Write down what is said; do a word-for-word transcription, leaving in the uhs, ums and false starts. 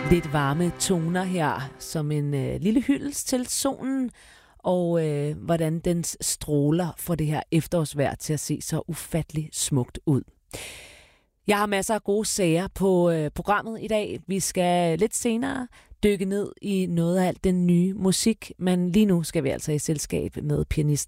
Lidt varme toner her, som en øh, lille hyldest til solen, og øh, hvordan den stråler for det her efterårsvejr til at se så ufattelig smukt ud. Jeg har masser af gode sager på øh, programmet i dag. Vi skal lidt senere dykke ned i noget af alt den nye musik, men lige nu skal vi altså i selskab med pianisten